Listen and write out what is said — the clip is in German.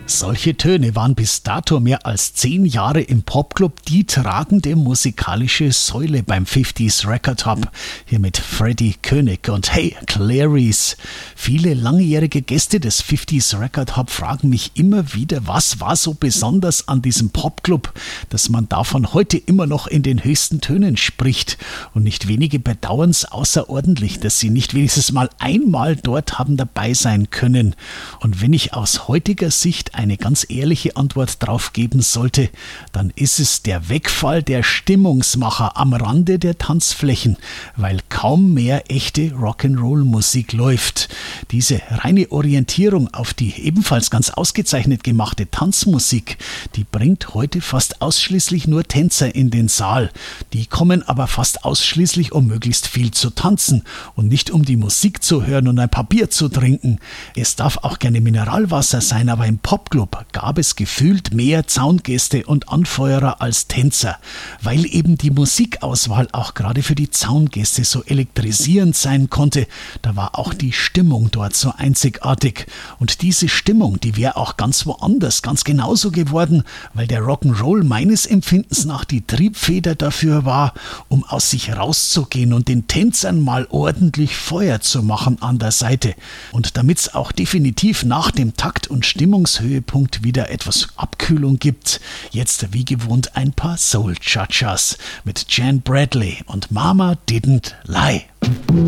Solche Töne waren bis dato mehr als 10 Jahre im Popclub die tragende musikalische Säule beim 50s Record Hub. Hier mit Freddie König und Hey Clarice. Viele langjährige Gäste des 50s Record Hub fragen mich immer wieder, was war so besonders an diesem Popclub, dass man davon heute immer noch in den höchsten Tönen spricht. Und nicht wenige bedauern es außerordentlich, dass sie nicht wenigstens mal einmal dort haben dabei sein können. Und wenn ich aus heutiger Sicht eine ganz ehrliche Antwort drauf geben sollte, dann ist es der Wegfall der Stimmungsmacher am Rande der Tanzflächen, weil kaum mehr echte Rock'n'Roll-Musik läuft. Diese reine Orientierung auf die ebenfalls ganz ausgezeichnet gemachte Tanzmusik, die bringt heute fast ausschließlich nur Tänzer in den Saal. Die kommen aber fast ausschließlich, um möglichst viel zu tanzen und nicht um die Musik zu hören und ein paar Bier zu trinken. Es darf auch gerne Mineralwasser sein, aber im Popclub gab es gefühlt mehr Zaungäste und Anfeuerer als Tänzer, weil eben die Musikauswahl auch gerade für die Zaungäste so elektrisierend sein konnte. Da war auch die Stimmung dort so einzigartig. Und diese Stimmung, die wäre auch ganz woanders ganz genauso geworden, weil der Rock'n'Roll meines Empfindens nach die Triebfeder dafür war, um aus sich rauszugehen und den Tänzern mal ordentlich Feuer zu machen an der Seite. Und damit es auch definitiv nach dem Takt- und Stimmungshöhepunkt wieder etwas Abkühlung gibt, jetzt wie gewohnt ein paar Soul-Cha-Chas mit Jan Bradley und Mama Didn't Lie.